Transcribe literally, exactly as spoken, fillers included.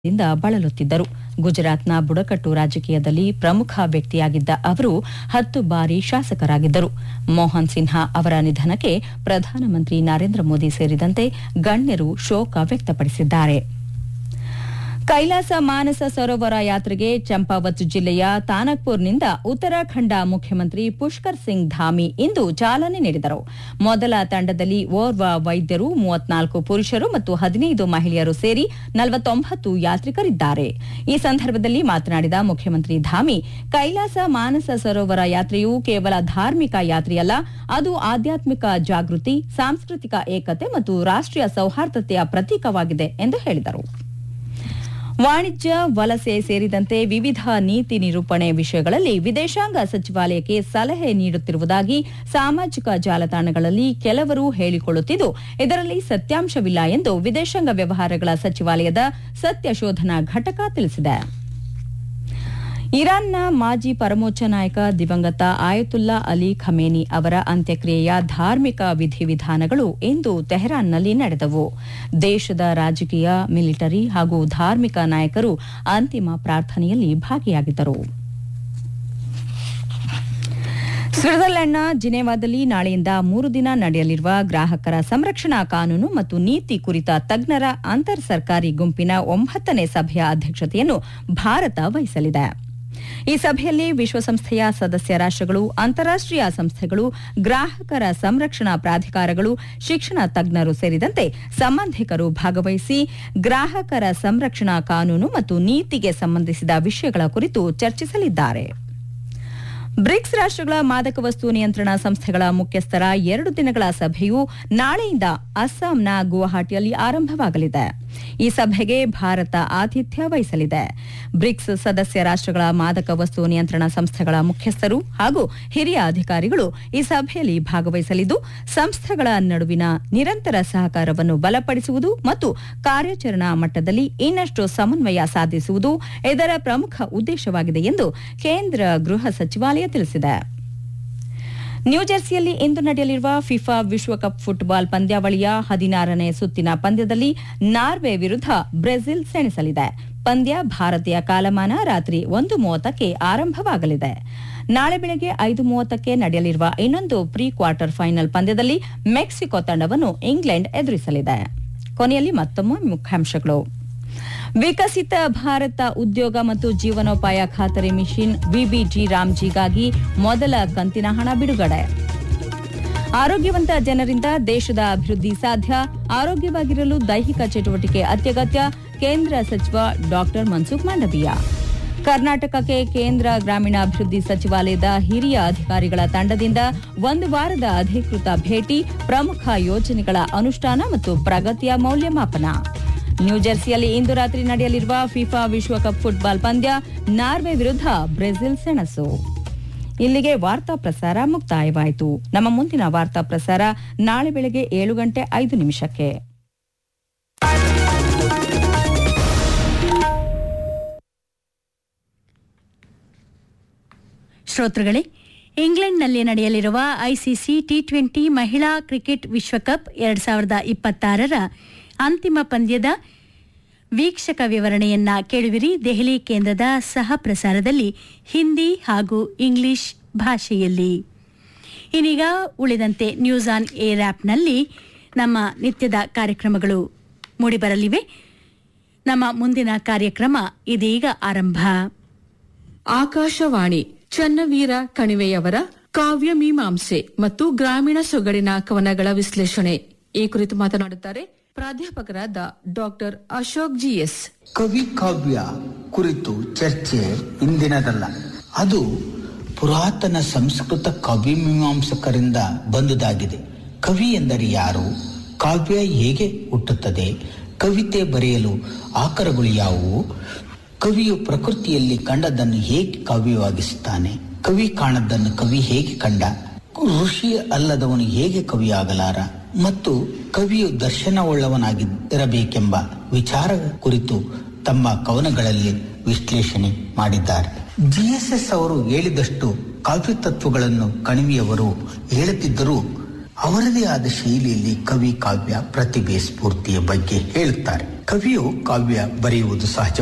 ದಿಂದ ಬಳಲುತ್ತಿದ್ದರು. ಗುಜರಾತ್ನ ಬುಡಕಟ್ಟು ರಾಜಕೀಯದಲ್ಲಿ ಪ್ರಮುಖ ವ್ಯಕ್ತಿಯಾಗಿದ್ದ ಅವರು ಹತ್ತು ಬಾರಿ ಶಾಸಕರಾಗಿದ್ದರು. ಮೋಹನ್ ಸಿನ್ಹಾ ಅವರ ನಿಧನಕ್ಕೆ ಪ್ರಧಾನಮಂತ್ರಿ ನರೇಂದ್ರ ಮೋದಿ ಸೇರಿದಂತೆ ಗಣ್ಯರು ಶೋಕ ವ್ಯಕ್ತಪಡಿಸಿದ್ದಾರೆ. ಕೈಲಾಸ ಮಾನಸ ಸರೋವರ ಯಾತ್ರೆಗೆ ಚಂಪಾವತ್ ಜಿಲ್ಲೆಯ ತಾನಕ್ಪುರ್ನಿಂದ ಉತ್ತರಾಖಂಡ ಮುಖ್ಯಮಂತ್ರಿ ಪುಷ್ಕರ್ ಸಿಂಗ್ ಧಾಮಿ ಇಂದು ಚಾಲನೆ ನೀಡಿದರು. ಮೊದಲ ತಂಡದಲ್ಲಿ ಓರ್ವ ವೈದ್ಯರು, ಮೂವತ್ನಾಲ್ಕು ಪುರುಷರು ಮತ್ತು ಹದಿನೈದು ಮಹಿಳೆಯರು ಸೇರಿ ನಲವತ್ತೊಂಬತ್ತು ಯಾತ್ರಿಕರಿದ್ದಾರೆ. ಈ ಸಂದರ್ಭದಲ್ಲಿ ಮಾತನಾಡಿದ ಮುಖ್ಯಮಂತ್ರಿ ಧಾಮಿ, ಕೈಲಾಸ ಮಾನಸ ಸರೋವರ ಯಾತ್ರೆಯು ಕೇವಲ ಧಾರ್ಮಿಕ ಯಾತ್ರೆಯಲ್ಲ, ಅದು ಆಧ್ಯಾತ್ಮಿಕ ಜಾಗೃತಿ, ಸಾಂಸ್ಕೃತಿಕ ಏಕತೆ ಮತ್ತು ರಾಷ್ಟ್ರೀಯ ಸೌಹಾರ್ದತೆಯ ಪ್ರತೀಕವಾಗಿದೆ ಎಂದು ಹೇಳಿದರು. ವಾಣಿಜ್ಯ, ವಲಸೆ ಸೇರಿದಂತೆ ವಿವಿಧ ನೀತಿ ನಿರೂಪಣೆ ವಿಷಯಗಳಲ್ಲಿ ವಿದೇಶಾಂಗ ಸಚಿವಾಲಯಕ್ಕೆ ಸಲಹೆ ನೀಡುತ್ತಿರುವುದಾಗಿ ಸಾಮಾಜಿಕ ಜಾಲತಾಣಗಳಲ್ಲಿ ಕೆಲವರು ಹೇಳಿಕೊಳ್ಳುತ್ತಿದ್ದು, ಇದರಲ್ಲಿ ಸತ್ಯಾಂಶವಿಲ್ಲ ಎಂದು ವಿದೇಶಾಂಗ ವ್ಯವಹಾರಗಳ ಸಚಿವಾಲಯದ ಸತ್ಯ ಶೋಧನಾ ಘಟಕ ತಿಳಿಸಿದೆ. ಇರಾನ್ನ ಮಾಜಿ ಪರಮೋಚ್ಚ ನಾಯಕ ದಿವಂಗತ ಆಯತುಲ್ಲಾ ಅಲಿ ಖಮೇನಿ ಅವರ ಅಂತ್ಯಕ್ರಿಯೆಯ ಧಾರ್ಮಿಕ ವಿಧಿವಿಧಾನಗಳು ಇಂದು ತೆಹರಾನ್ನಲ್ಲಿ ನಡೆದವು. ದೇಶದ ರಾಜಕೀಯ, ಮಿಲಿಟರಿ ಹಾಗೂ ಧಾರ್ಮಿಕ ನಾಯಕರು ಅಂತಿಮ ಪ್ರಾರ್ಥನೆಯಲ್ಲಿ ಭಾಗಿಯಾಗಿದ್ದರು. ಸ್ವಿಟ್ಜರ್ಲೆಂಡ್ನ ಜಿನೆವಾದಲ್ಲಿ ನಾಳೆಯಿಂದ ಮೂರು ದಿನ ನಡೆಯಲಿರುವ ಗ್ರಾಹಕರ ಸಂರಕ್ಷಣಾ ಕಾನೂನು ಮತ್ತು ನೀತಿ ಕುರಿತ ತಜ್ಞರ ಅಂತರ್ ಸರ್ಕಾರಿ ಗುಂಪಿನ ಒಂಬತ್ತನೇ ಸಭೆಯ ಅಧ್ಯಕ್ಷತೆಯನ್ನು ಭಾರತ ವಹಿಸಲಿದೆ. ಈ ಸಭೆಯಲ್ಲಿ ವಿಶ್ವಸಂಸ್ಥೆಯ ಸದಸ್ಯ ರಾಷ್ಟ್ರಗಳು, ಅಂತಾರಾಷ್ಟೀಯ ಸಂಸ್ಥೆಗಳು, ಗ್ರಾಹಕರ ಸಂರಕ್ಷಣಾ ಪ್ರಾಧಿಕಾರಗಳು, ಶಿಕ್ಷಣ ತಜ್ಞರು ಸೇರಿದಂತೆ ಸಂಬಂಧಿಕರು ಭಾಗವಹಿಸಿ ಗ್ರಾಹಕರ ಸಂರಕ್ಷಣಾ ಕಾನೂನು ಮತ್ತು ನೀತಿಗೆ ಸಂಬಂಧಿಸಿದ ವಿಷಯಗಳ ಕುರಿತು ಚರ್ಚಿಸಲಿದ್ದಾರೆ. ಬ್ರಿಕ್ಸ್ ರಾಷ್ಟ್ರಗಳ ಮಾದಕ ವಸ್ತು ನಿಯಂತ್ರಣ ಸಂಸ್ಥೆಗಳ ಮುಖ್ಯಸ್ಥರ ಎರಡು ದಿನಗಳ ಸಭೆಯು ನಾಳೆಯಿಂದ ಅಸ್ಸಾಂನ ಗುವಾಹಟಿಯಲ್ಲಿ ಆರಂಭವಾಗಲಿದೆ. ಈ ಸಭೆಗೆ ಭಾರತ ಆತಿಥ್ಯ ವಹಿಸಲಿದೆ. ಬ್ರಿಕ್ಸ್ ಸದಸ್ಯ ರಾಷ್ಟ್ರಗಳ ಮಾದಕ ವಸ್ತು ನಿಯಂತ್ರಣ ಸಂಸ್ಥೆಗಳ ಮುಖ್ಯಸ್ಥರು ಹಾಗೂ ಹಿರಿಯ ಅಧಿಕಾರಿಗಳು ಈ ಸಭೆಯಲ್ಲಿ ಭಾಗವಹಿಸಲಿದ್ದು, ಸಂಸ್ಥೆಗಳ ನಡುವಿನ ನಿರಂತರ ಸಹಕಾರವನ್ನು ಬಲಪಡಿಸುವುದು ಮತ್ತು ಕಾರ್ಯಾಚರಣಾ ಮಟ್ಟದಲ್ಲಿ ಇನ್ನಷ್ಟು ಸಮನ್ವಯ ಸಾಧಿಸುವುದು ಇದರ ಪ್ರಮುಖ ಉದ್ದೇಶವಾಗಿದೆ ಎಂದು ಕೇಂದ್ರ ಗೃಹ ಸಚಿವಾಲಯ ತಿಳಿಸಿದೆ. ನ್ಯೂಜೆರ್ಸಿಯಲ್ಲಿ ಇಂದು ನಡೆಯಲಿರುವ ಫಿಫಾ ವಿಶ್ವಕಪ್ ಫುಟ್ಬಾಲ್ ಪಂದ್ಯಾವಳಿಯ ಹದಿನಾರನೇ ಸುತ್ತಿನ ಪಂದ್ಯದಲ್ಲಿ ನಾರ್ವೆ ವಿರುದ್ಧ ಬ್ರೆಜಿಲ್ ಸೆಣಸಲಿದೆ. ಪಂದ್ಯ ಭಾರತೀಯ ಕಾಲಮಾನ ರಾತ್ರಿ ಒಂದು ಮೂವತ್ತಕ್ಕೆ ಆರಂಭವಾಗಲಿದೆ. ನಾಳೆ ಬೆಳಗ್ಗೆ ಐದು ಮೂವತ್ತಕ್ಕೆ ನಡೆಯಲಿರುವ ಇನ್ನೊಂದು ಪ್ರೀ ಕ್ವಾರ್ಟರ್ ಫೈನಲ್ ಪಂದ್ಯದಲ್ಲಿ ಮೆಕ್ಸಿಕೋ ತಂಡವನ್ನು ಇಂಗ್ಲೆಂಡ್ ಎದುರಿಸಲಿದೆ. ಕೊನೆಯಲ್ಲಿ ಮತ್ತೊಮ್ಮೆ ಮುಖ್ಯಾಂಶಗಳು. ವಿಕಸಿತ ಭಾರತ ಉದ್ಯೋಗ ಮತ್ತು ಜೀವನೋಪಾಯ ಖಾತರಿ ಮಿಷನ್ ವಿಬಿಜಿ ರಾಮ್ಜಿಗಾಗಿ ಮೊದಲ ಕಂತಿನ ಹಣ ಬಿಡುಗಡೆ. ಆರೋಗ್ಯವಂತ ಜನರಿಂದ ದೇಶದ ಅಭಿವೃದ್ಧಿ ಸಾಧ್ಯ, ಆರೋಗ್ಯವಾಗಿರಲು ದೈಹಿಕ ಚಟುವಟಿಕೆ ಅತ್ಯಗತ್ಯ, ಕೇಂದ್ರ ಸಚಿವ ಡಾಕ್ಟರ್ ಮನ್ಸುಖ್ ಮಾಂಡವೀಯ. ಕರ್ನಾಟಕಕ್ಕೆ ಕೇಂದ್ರ ಗ್ರಾಮೀಣಾಭಿವೃದ್ಧಿ ಸಚಿವಾಲಯದ ಹಿರಿಯ ಅಧಿಕಾರಿಗಳ ತಂಡದಿಂದ ಒಂದು ವಾರದ ಅಧಿಕೃತ ಭೇಟಿ, ಪ್ರಮುಖ ಯೋಜನೆಗಳ ಅನುಷ್ಠಾನ ಮತ್ತು ಪ್ರಗತಿಯ ಮೌಲ್ಯಮಾಪನ. ನ್ಯೂಜೆರ್ಸಿಯಲ್ಲಿ ಇಂದು ರಾತ್ರಿ ನಡೆಯಲಿರುವ ಫಿಫಾ ವಿಶ್ವಕಪ್ ಫುಟ್ಬಾಲ್ ಪಂದ್ಯ, ನಾರ್ವೆ ವಿರುದ್ಧ ಬ್ರೆಜಿಲ್ ಸೆಣಸು. ಇಲ್ಲಿಗೆ ವಾರ್ತಾ ಪ್ರಸಾರ ಮುಕ್ತಾಯವಾಯಿತು. ನಮ್ಮ ಮುಂದಿನ ವಾರ್ತಾ ಪ್ರಸಾರ ನಾಳೆ ಬೆಳಗ್ಗೆ ಏಳು ಗಂಟೆ ಐದು ನಿಮಿಷಕ್ಕೆ. ಶ್ರೋತೃಗಳೇ, ಇಂಗ್ಲೆಂಡ್ನಲ್ಲಿ ನಡೆಯಲಿರುವ ಐಸಿಸಿ ಟಿ ಟ್ವೆಂಟಿ ಮಹಿಳಾ ಕ್ರಿಕೆಟ್ ವಿಶ್ವಕಪ್ ಎರಡ್ ಸಾವಿರದ ಇಪ್ಪತ್ತಾರರ ಅಂತಿಮ ಪಂದ್ಯದ ವೀಕ್ಷಕ ವಿವರಣೆಯನ್ನ ಕೇಳುವಿರಿ. ದೆಹಲಿ ಕೇಂದ್ರದ ಸಹ ಪ್ರಸಾರದಲ್ಲಿ ಹಿಂದಿ ಹಾಗೂ ಇಂಗ್ಲಿಷ್ ಭಾಷೆಯಲ್ಲಿ. ಇನ್ನೀಗ ಉಳಿದಂತೆ ನ್ಯೂಸ್ ಆನ್ ಏರ್ ಆಪ್ನಲ್ಲಿ ನಮ್ಮ ನಿತ್ಯದ ಕಾರ್ಯಕ್ರಮಗಳು ಮೂಡಿಬರಲಿವೆ. ನಮ್ಮ ಮುಂದಿನ ಕಾರ್ಯಕ್ರಮ ಇದೀಗ ಆರಂಭ. ಆಕಾಶವಾಣಿ ಚನ್ನವೀರ ಕಣಿವೆಯವರ ಕಾವ್ಯ ಮೀಮಾಂಸೆ ಮತ್ತು ಗ್ರಾಮೀಣ ಸೊಗಡಿನ ಕವನಗಳ ವಿಶ್ಲೇಷಣೆ, ಈ ಕುರಿತು ಮಾತನಾಡುತ್ತಾರೆ ಪ್ರಾಧ್ಯಾಪಕರಾದ ಡಾಕ್ಟರ್ ಅಶೋಕ್ ಜಿಎಸ್. ಕವಿ ಕಾವ್ಯ ಕುರಿತು ಚರ್ಚೆ ಇಂದಿನದಲ್ಲ, ಅದು ಪುರಾತನ ಸಂಸ್ಕೃತ ಕವಿ ಮೀಮಾಂಸಕರಿಂದ ಬಂದುದಾಗಿದೆ. ಕವಿ ಎಂದರೆ ಯಾರು? ಕಾವ್ಯ ಹೇಗೆ ಹುಟ್ಟುತ್ತದೆ? ಕವಿತೆ ಬರೆಯಲು ಆಕರಗಳು ಯಾವುವು? ಕವಿಯು ಪ್ರಕೃತಿಯಲ್ಲಿ ಕಂಡದನ್ನು ಹೇಗೆ ಕಾವ್ಯವಾಗಿಸುತ್ತಾನೆ? ಕವಿ ಕಾಣದನ್ನು ಕವಿ ಹೇಗೆ ಕಂಡ? ಋಷಿ ಅಲ್ಲದವನು ಹೇಗೆ ಕವಿಯಾಗಲಾರ? ಮತ್ತು ಕವಿಯು ದರ್ಶನವುಳ್ಳವನಾಗಿರಬೇಕೆಂಬ ವಿಚಾರ ಕುರಿತು ತಮ್ಮ ಕವನಗಳಲ್ಲಿ ವಿಶ್ಲೇಷಣೆ ಮಾಡಿದ್ದಾರೆ. ಜಿಎಸ್ಎಸ್ ಅವರು ಹೇಳಿದಷ್ಟು ಕಾವ್ಯ ತತ್ವಗಳನ್ನು ಕಣಿವೆಯವರು ಹೇಳುತ್ತಿದ್ದರೂ ಅವರದೇ ಆದ ಶೈಲಿಯಲ್ಲಿ ಕವಿ ಕಾವ್ಯ ಪ್ರತಿಭೆ ಸ್ಫೂರ್ತಿಯ ಬಗ್ಗೆ ಹೇಳುತ್ತಾರೆ. ಕವಿಯು ಕಾವ್ಯ ಬರೆಯುವುದು ಸಹಜ.